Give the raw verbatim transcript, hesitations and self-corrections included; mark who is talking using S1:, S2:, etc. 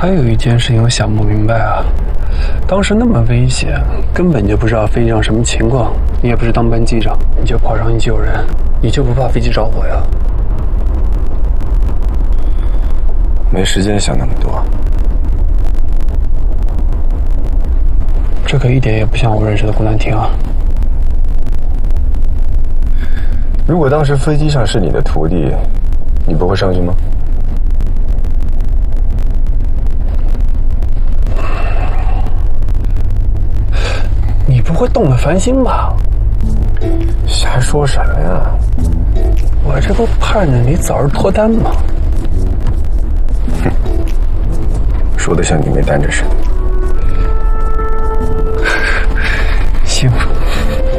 S1: 还有一件事情我想不明白啊，当时那么危险，根本就不知道飞机上什么情况，你也不是当班机长，你就跑上去救人，你就不怕飞机着火呀？
S2: 没时间想那么多。
S1: 这可一点也不像我认识的顾南亭啊。
S2: 如果当时飞机上是你的徒弟，你不会上去吗？
S1: 你不会动了凡心吧？
S2: 瞎说什么呀？
S1: 我这不盼着你早日脱单吗？
S2: 哼，说的像你没担着似的。
S1: 行。